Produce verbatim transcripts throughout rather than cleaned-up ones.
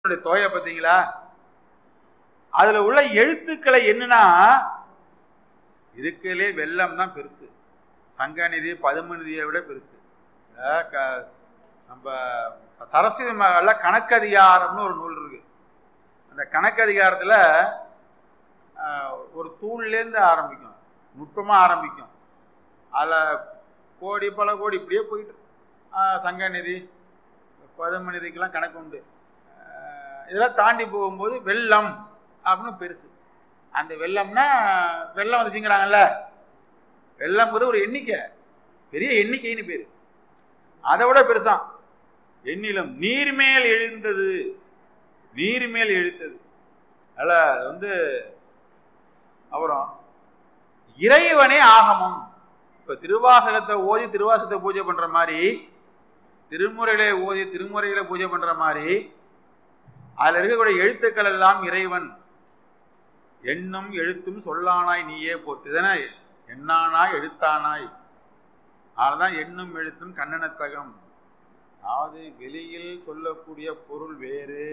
தோய பார்த்தீங்களா? அதுல உள்ள எழுத்துக்களை என்னன்னா இருக்கலே வெள்ளம் தான் பெருசு. சங்கநிதி பதுமநிதியை விட பெருசு. நம்ம சரஸ்வதி மகால்ல கணக்கதிகாரம்னு ஒரு நூல் இருக்கு. அந்த கணக்கதிகாரத்துல ஒரு தூள்லேருந்து ஆரம்பிக்கும், நுட்பமா ஆரம்பிக்கும். அதுல கோடி பல கோடி இப்படியே போயிட்டு சங்கநிதி பதுமநிதிக்கெல்லாம் கணக்கு உண்டு. இதெல்லாம் தாண்டி போகும்போது வெள்ளம் அப்படின்னு பெருசு. அந்த வெள்ளம்னா வெள்ளம் வந்துச்சுங்கிறாங்கல்ல, வெள்ளம்ங்கிறது ஒரு எண்ணிக்கை, பெரிய எண்ணிக்கைன்னு பேரு. அதை விட பெருசான் எண்ணிலும் நீர்மேல் எழுந்தது, நீர்மேல் எழுத்தது. அல்ல வந்து அப்புறம் இறைவனே ஆகமம். இப்ப திருவாசகத்தை ஓதி திருவாசகத்தை பூஜை பண்ற மாதிரி, திருமுறையில ஓதி திருமுறையில பூஜை பண்ற மாதிரி, அதுல இருக்கக்கூடிய எழுத்துக்கள் எல்லாம் இறைவன். எண்ணும் எழுத்தும் சொல்லானாய் நீயே போட்டுதானே, எண்ணானாய் எழுத்தானாய். அதுதான் எண்ணும் எழுத்தும் கண்ணனத்தகம். அதாவது வெளியில் சொல்லக்கூடிய பொருள் வேறு,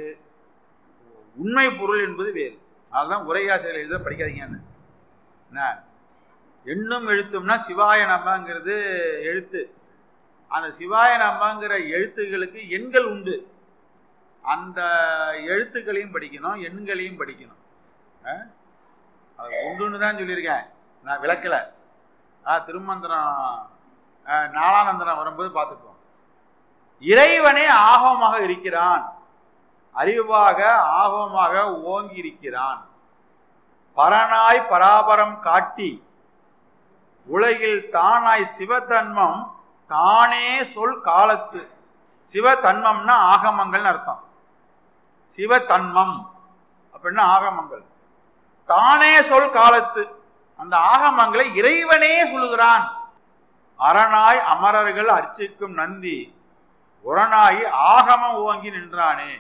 உண்மை பொருள் என்பது வேறு. அதுதான் உரையாசிரியர் எழுத படிக்காதீங்க. என்ன எண்ணும் எழுத்தும்னா சிவாய நமங்கிறது எழுத்து. அந்த சிவாய நமங்கிற எழுத்துகளுக்கு எண்கள் உண்டு. அந்த எழுத்துக்களையும் படிக்கணும், எண்களையும் படிக்கணும். அது உண்டுன்னு தான் சொல்லியிருக்கேன், நான் விளக்கல. திருமந்திரம் நாலானந்தனம் வரும்போது பார்த்துப்போம். இறைவனே ஆகவமாக இருக்கிறான், அறிவாக ஆகவமாக ஓங்கி இருக்கிறான். பரனாய் பராபரம் காட்டி உலகில் தானாய் சிவதன்மம் தானே சொல் காலத்து. சிவதன்மம்னா ஆகமங்கள்னு அர்த்தம். சிவதன்மம் அப்படின்னா ஆகமங்கள். தானே சொல் காலத்து, அந்த ஆகமங்களை இறைவனே சொல்லுகிறான். அரணாய் அமரர்கள் அர்ச்சிக்கும் நந்தி உரனாகி ஆகமம் ஓங்கி நின்றானே.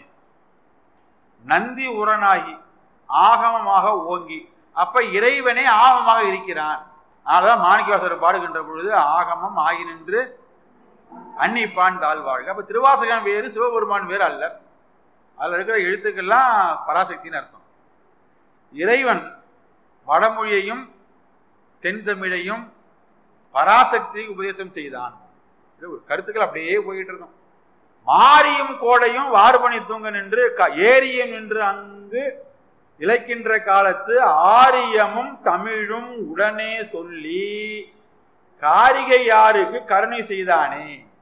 நந்தி உரனாகி ஆகமமாக ஓங்கி, அப்ப இறைவனே ஆகமமாக இருக்கிறான். அதனாலதான் மாணிக்கவாசகர் பாடுகின்ற பொழுது ஆகமம் ஆகி நின்று அன்னிப்பான் தாழ்வாழ்க. அப்ப திருவாசகம் வேறு, சிவபெருமான் வேறு அல்ல. அதுல இருக்கிற எழுத்துக்கள்லாம் பராசக்தின்னு அர்த்தம். இறைவன் வடமொழியையும் தென் தமிழையும் பராசக்தி உபதேசம் செய்தான். கருத்துக்கள் அப்படியே போயிட்டு இருக்கும். மாரியும் கோடையும் வார்பணி தூங்க நின்று ஏரியம் நின்று அங்கு இழைக்கின்ற காலத்து ஆரியமும் தமிழும் உடனே சொல்லி காரிகை யாருக்கு கருணை செய்தானே.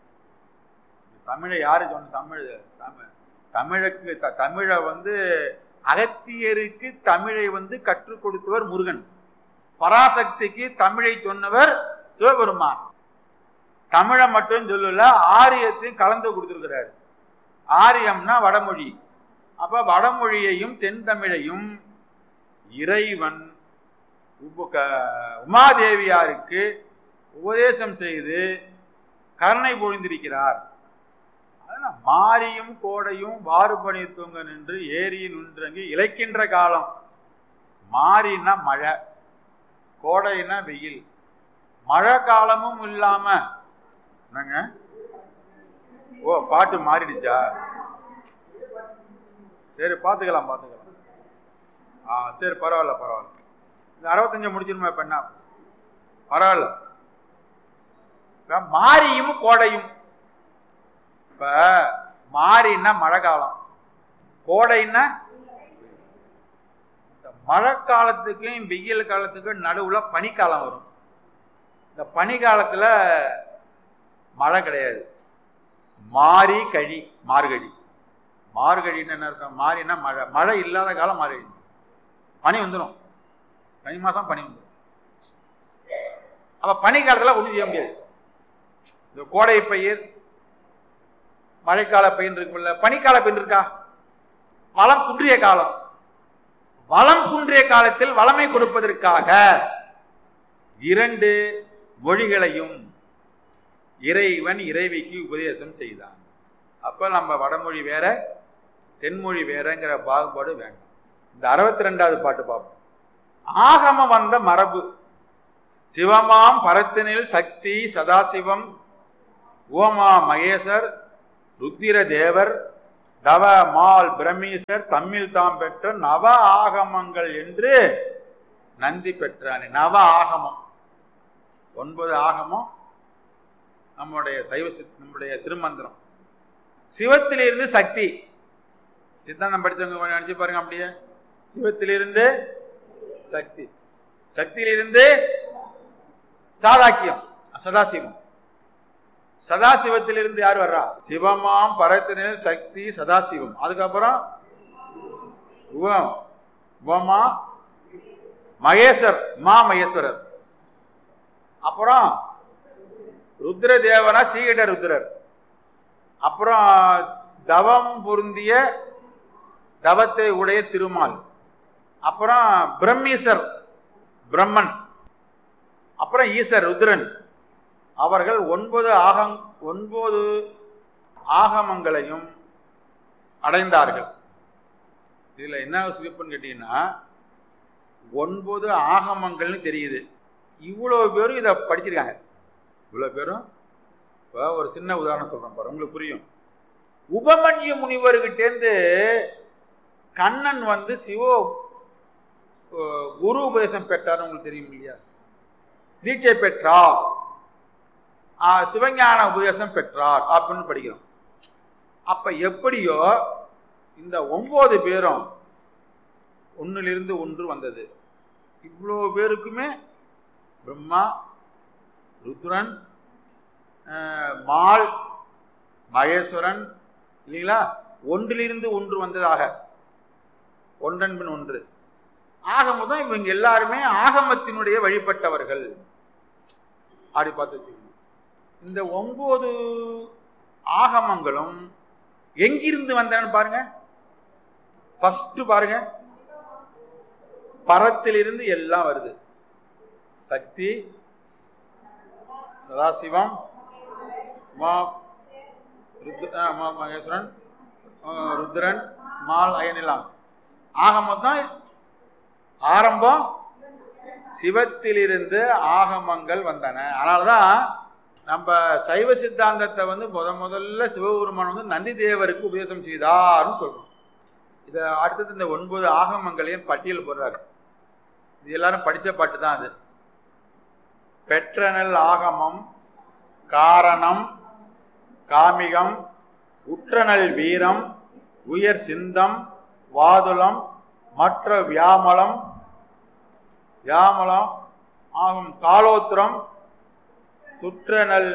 தமிழை யாரு சொன்ன? தமிழ் தமிழ் தமிழுக்கு தமிழை வந்து அகத்தியருக்கு தமிழை வந்து கற்றுக் கொடுத்தவர் முருகன். பராசக்திக்கு தமிழை சொன்னவர் சிவபெருமான். தமிழை மட்டும் சொல்லல, ஆரியத்தையும் கலந்து கொடுத்திருக்கிறார். ஆரியம்னா வடமொழி. அப்ப வடமொழியையும் தென் தமிழையும் இறைவன் உமாதேவியாருக்கு உபதேசம் செய்து கருணை பொழிந்திருக்கிறார். அதனால் மாரியும் கோடையும் வாறுபணி தூங்க நின்று ஏரியின் நின்றங்கி இழைக்கின்ற காலம். மாரின்னா மழை, கோடைன்னா வெயில். மழை காலமும் இல்லாம என்னங்க, ஓ பாட்டு மாறிடுச்சா? சரி பார்த்துக்கலாம் பார்த்துக்கலாம். ஆ சரி பரவாயில்ல பரவாயில்ல. இந்த அறுபத்தஞ்சு முடிச்சிருமா இப்ப என்ன? பரவாயில்ல. மாரியும் கோடையும். இப்ப மாரின்னா மழை காலம், கோடைன்னா இந்த மழை காலத்துக்கும் வெயில் காலத்துக்கும் நடுவுல பனிக்காலம் வரும். இந்த பனிக்காலத்துல மழை கிடையாது. மாரி கழி மார்கழி. மார்கழின்னு என்ன இருக்கும்? மாரின்னா மழை. மழை இல்லாத காலம் மார்கழி. பனி வந்துடும், பனி மாசம் பனி வந்துடும். அப்ப பனி காலத்துல ஒன்றும் செய்ய முடியாது. இந்த கோடை பயிர் மழைக்கால பயிர் இருக்குல்ல, பனிக்கால பயிர் இருக்கா? வளம் குன்றிய காலம். வளம் குன்றிய காலத்தில் வளமை கொடுப்பதற்காக இரண்டு மொழிகளையும் இறைவன் இறைவிக்கு உபதேசம் செய்தான். அப்ப நம்ம வடமொழி வேற தென்மொழி வேறங்கிற பாகுபாடு வேண்டாம். இந்த அறுபத்தி ரெண்டாவது பாட்டு பார்ப்போம். ஆகம வந்த மரபு சிவமாம் பரத்தினில் சக்தி சதாசிவம் ஓமா மகேசர் ருத்திர தேவர் தவ மால் பிரம்மீசர் தம்மில் தாம் பெற்ற நவ ஆகமங்கள் என்று நந்தி பெற்றானே. நவ ஆகமம், ஒன்பது ஆகமம் நம்முடைய சைவ நம்முடைய திருமந்திரம். சிவத்திலிருந்து சக்தி, சித்தாந்தம் படிச்சவங்க நினைச்சு பாருங்க. அப்படியே சிவத்திலிருந்து சக்தி, சக்தியிலிருந்து சாதாக்கியம் சதாசிவம், சதாசிவத்திலிருந்து யார் வர்றா? சிவமாம் பரத்தினில் சக்தி சதாசிவம். அதுக்கப்புறம் உவம், உவமா மகேஸ்வர், மா மகேஸ்வரர். அப்புறம் ருத்ர தேவனா சீகிட ருத்ரர். அப்புறம் தவம் பொருந்திய தவத்தை உடைய திருமால். அப்புறம் பிரம்மீசர் பிரம்மன். அப்புறம் ஈசர் ருத்ரன். அவர்கள் ஒன்பது ஆகம் ஒன்பது ஆகமங்களையும் அடைந்தார்கள். இதுல என்ன சிறப்புன்னு கேட்டீங்கன்னா, ஒன்பது ஆகமங்கள்னு தெரியுது. இவ்வளவு பேரும் இதை படிச்சிருக்காங்க. இவ்வளவு பேரும் இப்போ ஒரு சின்ன உதாரணம் சொல்றேன் பாரு, உங்களுக்கு புரியும். உபமன்யு முனிவர்கிட்டேருந்து கண்ணன் வந்து சிவ குரு உபதேசம் பெற்றார். உங்களுக்கு தெரியும் இல்லையா? தீட்சை பெற்றார், சிவஞான உபதேசம் பெற்றார் அப்படின்னு படிக்கிறோம். அப்ப எப்படியோ இந்த ஒன்பது பேரும் ஒன்னிலிருந்து ஒன்று வந்தது. இவ்வளோ பேருக்குமே பிரம்மா, ருத்ரன், மால், மகேஸ்வரன் இல்லைங்களா, ஒன்றிலிருந்து ஒன்று வந்ததாக, ஒன்றன் பின் ஒன்று. ஆகமம் தான் இவங்க எல்லாருமே ஆகமத்தினுடைய வழிபட்டவர்கள். அப்படி பார்த்து இந்த ஒன்பது ஆகமங்களும் எங்கிருந்து வந்தன பாருங்க. ஃபர்ஸ்ட் பாருங்க, பரத்திலிருந்து எல்லாம் வருது. சக்தி, சதாசிவம், மகேஸ்வரன், ருத்ரன், மால், அயனிலாம். ஆகமம் தான் ஆரம்பம். சிவத்திலிருந்து ஆகமங்கள் வந்தன. அதனாலதான் நம்ம சைவ சித்தாந்தத்தை வந்து முத முதல்ல சிவபெருமான் வந்து நந்தி தேவருக்கு உபதேசம் செய்தார்னு சொல்றோம். இதை அடுத்தது இந்த ஒன்பது ஆகமங்களையும் பட்டியல் போடுறாரு. இது எல்லாரும் படிச்ச பாட்டு தான் அது. பெற்றனல் ஆகமம், காரணம், காமிகம், உற்றனல் வீரம், உயர் சிந்தம், வாதுளம், மற்ற வியாமலம், வியாமலம் ஆகும் காலோத்திரம், சுற்றனல்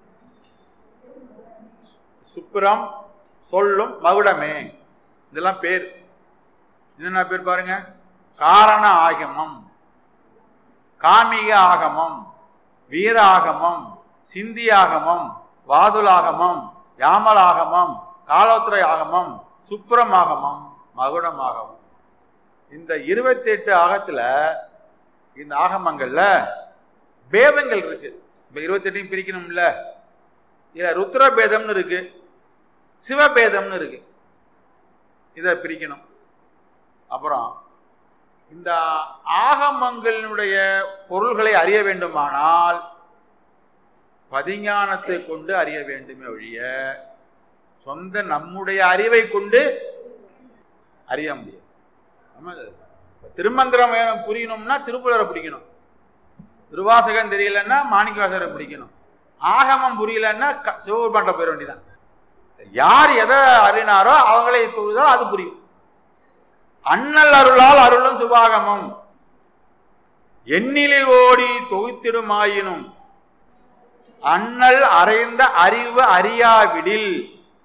சுப்பிரம், சொல்லும் மகுடமே. இதெல்லாம் பேர். என்னென்ன பேர் பாருங்க. காரண ஆகமம், காமிக ஆகமம், வீர ஆகமம், சிந்தி ஆகமம், வாதுலாகமம், யாமலாகமம், காலோத்திர ஆகமம், சுப்பிரம் ஆகமம், மகுடம் ஆகமம். இந்த இருபத்தி எட்டு ஆகத்துல இந்த ஆகமங்கள்ல பேதங்கள் இருக்கு. இப்ப இருபத்தி எட்டையும் பிரிக்கணும்ல. இல்ல ருத்ர பேதம்னு இருக்கு, சிவபேதம்னு இருக்கு. இதை பிரிக்கணும். அப்புறம் இந்த ஆகமங்களுடைய பொருள்களை அறிய வேண்டுமானால் பதிஞானத்தை கொண்டு அறிய வேண்டுமே ஒழிய சொந்த நம்முடைய அறிவை கொண்டு அறிய முடியாது. திருமந்திரம் புரியணும்னா திருப்புலரை பிடிக்கணும், திருவாசகம் தெரியலன்னா மாணிக்கவாசகரை பிடிக்கணும், ஆகமம் புரியலன்னா சிவபெருமான்ட்ட போயிட வேண்டியதான். யார் எதை அறினாரோ அவங்களை தொழுதால் அது புரியும். அண்ணல் அருளால் அருளும் சுபாகமம், எண்ணிலை ஓடி தொகுத்திடுமாயினும் அண்ணல் அறைந்த அறிவு அறியாவிடில்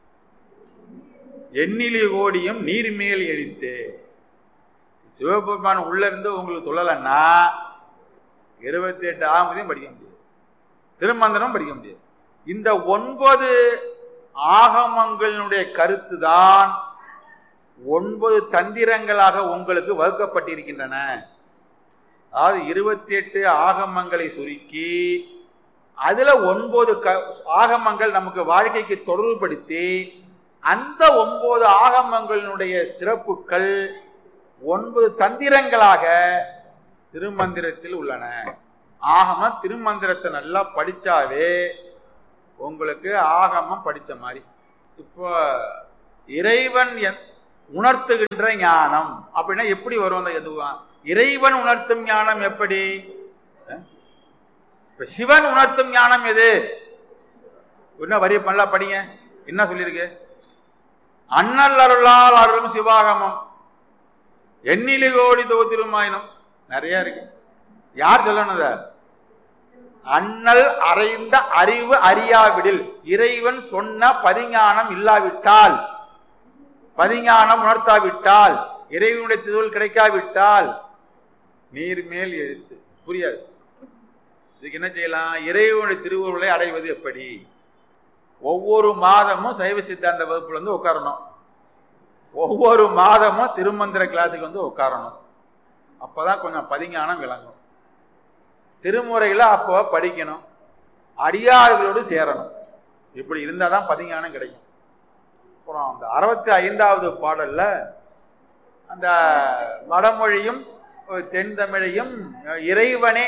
எண்ணிலை ஓடியும் நீர்மேல் எழித்து. சிவபெருமான் உள்ள இருந்து உங்களுக்கு சொல்லலன்னா இருபத்தி எட்டு ஆகமத்தையும் படிக்க முடியாது, திருமந்திரம் படிக்க முடியாது. இந்த ஒன்பது ஆகமங்களுடைய கருத்து தான் ஒன்பது தந்திரங்களாக உங்களுக்கு வகுக்கப்பட்டிருக்கின்றன. அதாவது இருபத்தி எட்டு ஆகமங்களை சுருக்கி அதுல ஒன்பது ஆகமங்கள் நமக்கு வாழ்க்கைக்கு தொடர்புபடுத்தி அந்த ஒன்பது ஆகமங்களினுடைய சிறப்புகள் ஒன்பது தந்திரங்களாக திருமந்திரத்தில் உள்ளன. ஆகம திருமந்திரத்தை நல்லா படிச்சாவே உங்களுக்கு ஆகமம் படிச்ச மாதிரி. இப்போ இறைவன் உணர்த்துகின்ற ஞானம் அப்படின்னா எப்படி வரும்? அந்த எதுவா இறைவன் உணர்த்தும் ஞானம் எப்படி? சிவன் உணர்த்தும் ஞானம் எது? என்ன வரிய பண்ணல படிங்க, என்ன சொல்லியிருக்கு? அண்ணல் அருளால் அருளும் சிவாகமம் எண்ணிலி கோடி தோத்திருமாயினம் நிறைய இருக்கு. யார் சொல்லணுத? அண்ணல் அறைந்த அறிவு அறியாவிடில், இறைவன் சொன்ன பதிஞானம் இல்லாவிட்டால், பதிஞானம் உணர்த்தாவிட்டால், இறைவனுடைய திருவுள் கிடைக்காவிட்டால் நீர் மேல் எழுத்து புரியாது. இதுக்கு என்ன செய்யலாம்? இறைவனுடைய திருவுருளை அடைவது எப்படி? ஒவ்வொரு மாதமும் சைவ சித்தாந்த வகுப்புல வந்து உட்காரணும். ஒவ்வொரு மாதமும் திருமந்திர கிளாஸுக்கு வந்து உட்காரணும். அப்பதான் கொஞ்சம் பதிஞானம் விளங்கும். திருமுறைகளை அப்போ படிக்கணும், அடியார்களோடு சேரணும். இப்படி இருந்தால் தான் பதிஞானம் கிடைக்கும். அப்புறம் அந்த அறுபத்தி ஐந்தாவது பாடல்ல அந்த வடமொழியும் தென் தமிழையும் இறைவனே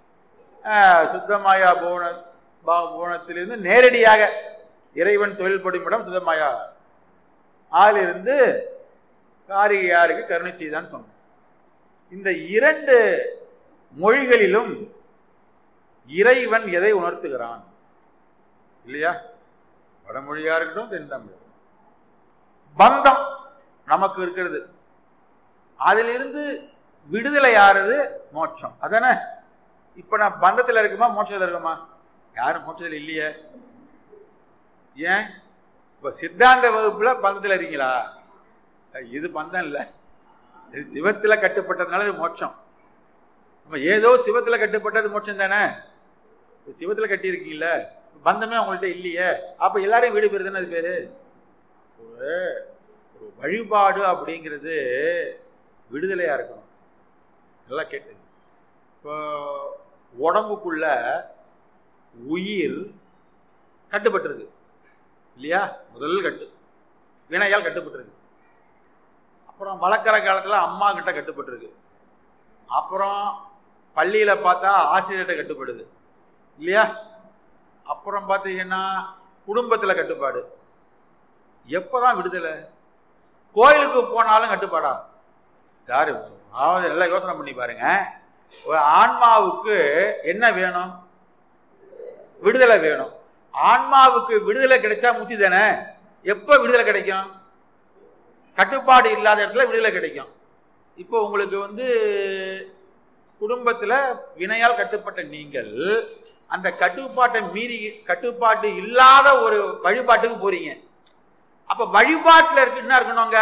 சுத்தமாயா போன போனத்திலிருந்து நேரடியாக இறைவன் தொழில்படும் இடம் சுத்தமாயா ஆளிருந்து காரிகையாருக்கு கருணை செய்தான் சொன்னான். இந்த இரண்டு மொழிகளிலும் இறைவன் எதை உணர்த்துகிறான் இல்லையா? வடமொழியா இருக்கட்டும் தென் தமிழ், பந்தம் நமக்கு இருக்கிறது, அதிலிருந்து விடுதலை யாருது? மோட்சம். அதானே? இப்ப நான் பந்தத்தில் இருக்குமா மோட்சத்தில் இருக்குமா? யாரும் மோட்சத்தில் இல்லையே. ஏன்? இப்ப சித்தாந்த வகுப்புல பந்தத்தில் இருக்கீங்களா? இது பந்தம் இல்லை, இது சிவத்துல கட்டுப்பட்டதுனால இது மோட்சம். நம்ம ஏதோ சிவத்துல கட்டுப்பட்டது மோட்சம் தானே. சிவத்துல கட்டி இருக்கீங்கள, பந்தமே அவங்கள்ட்ட இல்லையே. அப்ப எல்லாரையும் வீடு பெறுதுன்னு அது பேரு. ஒரு ஒரு வழிபாடு அப்படிங்கிறது விடுதலையா இருக்கணும். நல்லா கேட்டு, இப்போ உடம்புக்குள்ள உயிர் கட்டுப்பட்டிருக்கு இல்லையா? முதல் கட்டு வினையால் கட்டுப்பட்டிருக்கு. அப்புறம் வளர்க்குற காலத்துல அம்மா கிட்ட கட்டுப்பட்டிருக்கு. அப்புறம் பள்ளியில பார்த்தா ஆசிரியர்கிட்ட கட்டுப்படுது இல்லையா? அப்புறம் பார்த்தீங்கன்னா குடும்பத்துல கட்டுப்பாடு. எப்பதான் விடுதலை? கோயிலுக்கு போனாலும் கட்டுப்பாடா? சார் நல்லா யோசனை பண்ணி பாருங்க. ஒரு ஆன்மாவுக்கு என்ன வேணும்? விடுதலை வேணும். ஆன்மாவுக்கு விடுதலை கிடைச்சா முத்தி தானே. எப்ப விடுதலை கிடைக்கும்? கட்டுப்பாடு இல்லாத இடத்துல விடுதலை கிடைக்கும். இப்போ உங்களுக்கு வந்து குடும்பத்துல வினையால் கட்டுப்பட்ட நீங்கள் அந்த கட்டுப்பாட்டை மீறி கட்டுப்பாட்டு இல்லாத ஒரு வழிபாட்டுக்கு போறீங்க. அப்ப வழிபாட்டுல இருக்கு என்ன இருக்கணுங்க?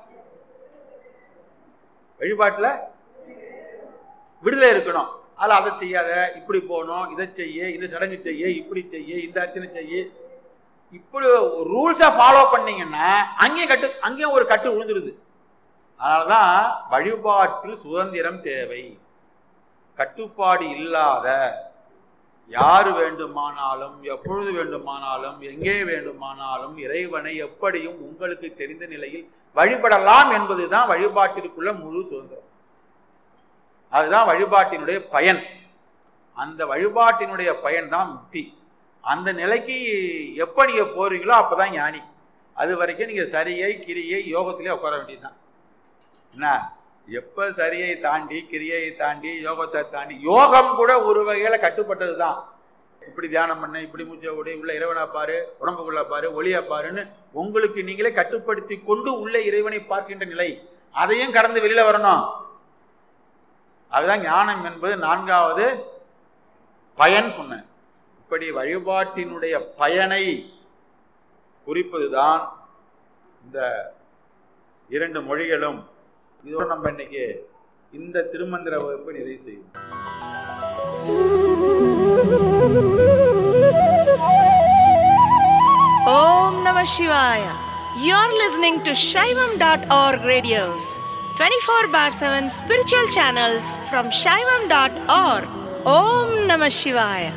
வழிபாட்டுல விடுதலை இருக்கணும். அதில் அதை செய்யாத, இப்படி போகணும், இதை செய்ய, இந்த சடங்கு செய்ய, இப்படி செய்ய, இந்த அர்ச்சனை செய்ய, இப்படி ரூல்ஸை ஃபாலோ பண்ணீங்கன்னா அங்கேயும் கட்டு அங்கேயும் ஒரு கட்டு விழுந்துருது. அதனாலதான் வழிபாட்டில் சுதந்திரம் தேவை. கட்டுப்பாடு இல்லாத யாரு வேண்டுமானாலும் எப்பொழுது வேண்டுமானாலும் எங்கே வேண்டுமானாலும் இறைவனை எப்படியும் உங்களுக்கு தெரிந்த நிலையில் வழிபடலாம் என்பதுதான் வழிபாட்டிற்குள்ள முழு சுதந்திரம். அதுதான் வழிபாட்டினுடைய பயன். அந்த வழிபாட்டினுடைய பயன் தான் முக்தி. அந்த நிலைக்கு எப்ப நீங்க போறீங்களோ அப்பதான் ஞானி. அது வரைக்கும் நீங்க சரியை கிரியை யோகத்திலே உட்கார வேண்டியதுதான். என்ன, எப்ப சரியை தாண்டி கிரியை தாண்டி யோகத்தை தாண்டி, யோகம் கூட ஒரு வகையில கட்டுப்பட்டது தான். இப்படி தியானம் பண்ண, இப்படி மூச்சை ஓடி, உள்ள இறைவனை பாரு, உடம்புக்குள்ள பாரு, ஒளியா பாருன்னு உங்களுக்கு நீங்களே கட்டுப்படுத்தி கொண்டு உள்ள இறைவனை பார்க்கின்ற நிலை, அதையும் கடந்து வெளியில வரணும். அதுதான் ஞானம் என்பது நான்காவது பயன் சொன்னேன். இப்படி வழிபாட்டினுடைய பயனை குறிப்பதுதான் இந்த இரண்டு மொழிகளும். இதோடு நம்ம இன்னைக்கு இந்த திருமந்திர வகுப்பை நிறைவு செய்யும். Om Namah Shivaya. You're listening to Shaivam dot org radios, twenty-four bar seven spiritual channels from Shaivam dot org. Om Namah Shivaya.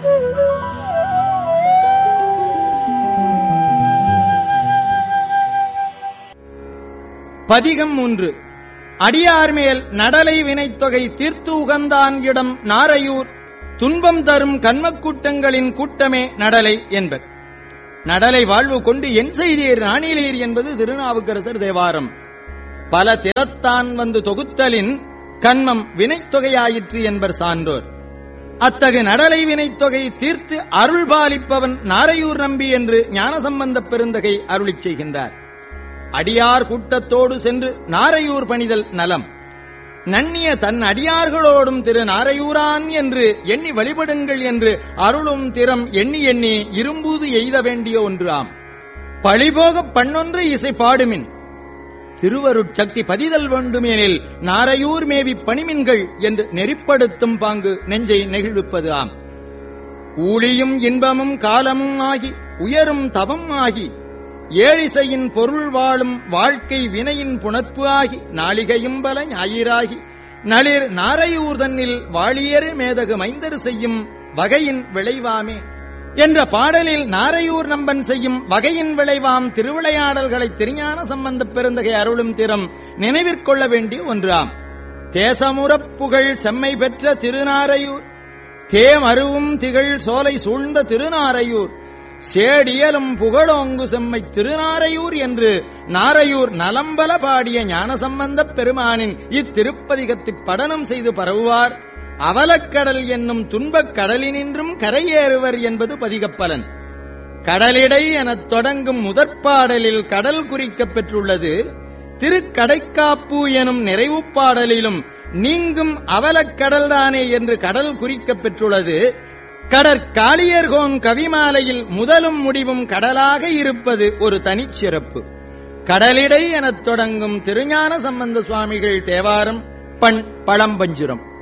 பதிகம் மூன்று. அடியார் மேல் நடலை வினைத்தொகை தீர்த்து உகந்தான் இடம் நாரையூர், துன்பம் தரும் கண்மக்கூட்டங்களின் கூட்டமே நடலை என்பர். நடலை வாழ்வு கொண்டு என் செய்தீர் நாணிலீர் என்பது திருநாவுக்கரசர் தேவாரம். பல திறத்தான் வந்து தொகுத்தலின் கண்மம் வினைத்தொகையாயிற்று என்பர் சான்றோர். அத்தகு நடலை வினைத்தொகை தீர்த்து அருள் பாலிப்பவன் நாரையூர் நம்பி என்று ஞானசம்பந்தப் பெருந்தகை அருளிச் செய்கின்றார். அடியார் கூட்டத்தோடு சென்று நாரையூர் பணிதல் நலம். நன்னிய தன் அடியார்களோடும் திரு நாரையூரான் என்று எண்ணி வழிபடுங்கள் என்று அருளும் திறம் எண்ணி எண்ணி இரும்பூது எய்த வேண்டிய ஒன்று ஆம். பழிபோக பண்ணொன்று இசை பாடுமின் திருவருட்சக்தி பதிதல் வேண்டுமெனில் நாரையூர் மேவி பணிமின்கள் என்று நெறிப்படுத்தும் பாங்கு நெஞ்சை நெகிழ்விப்பது ஆம். ஊழியும் இன்பமும் காலமும் ஆகி உயரும் தவம் ஆகி ஏழிசையின் பொருள் வாழும் வாழ்க்கை வினையின் புணர்ப்பு ஆகி நாளிகையும் பல ஞாயிறாகி நளிர் நாரையூர் தன்னில் வாழியரு மேதகு மைந்தரு செய்யும் வகையின் விளைவாமே என்ற பாடலில் நாரையூர் நம்பன் செய்யும் வகையின் விளைவாம் திருவிளையாடல்களை திருஞான சம்பந்தப் பெருந்தகை அருளும் திறம் நினைவிற்கொள்ள வேண்டிய ஒன்றாம். தேசமுறப் புகழ் செம்மை பெற்ற திருநாரையூர், தேமருவும் திகழ் சோலை சூழ்ந்த திருநாரையூர், சேடியலும் புகழோங்கு செம்மை திருநாரையூர் என்று நாரையூர் நலம்பல பாடிய ஞானசம்பந்தப் பெருமானின் இத்திருப்பதிகத்தைப் படனம் செய்து பரவுவார். அவலக்கடல் என்னும் துன்பக் கடலினின்றும் கரையேறுவர் என்பது பதிகப்பலன். கடலிடை எனத் தொடங்கும் முதற்பாடலில் கடல் குறிக்கப் பெற்றுள்ளது. திருக்கடைக்காப்பு எனும் நிறைவுப் பாடலிலும் நீங்கும் அவலக்கடல்தானே என்று கடல் குறிக்கப் பெற்றுள்ளது. கடற்காளியர்கோன் கவிமாலையில் முதலும் முடிவும் கடலாக இருப்பது ஒரு தனிச்சிறப்பு. கடலிடை எனத் தொடங்கும் திருஞான சம்பந்த சுவாமிகள் தேவாரம். பண் பழம்பஞ்சுரம்.